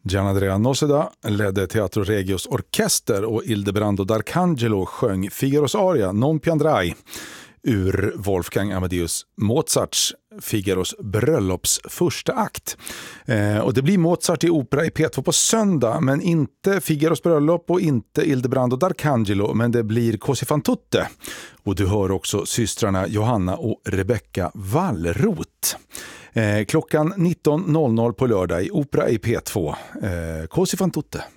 Gianandrea Noseda ledde Teatro Regios orkester och Ildebrando D'Arcangelo sjöng Figaros aria Non piandrai ur Wolfgang Amadeus Mozarts Figaros bröllops första akt. Och det blir Mozart i opera i P2 på söndag, men inte Figaros bröllop och inte Ildebrando D'Arcangelo, men det blir Così fan tutte. Och du hör också systrarna Johanna och Rebecca Wallroth. Klockan 19.00 på lördag i opera i P2. Così fan tutte.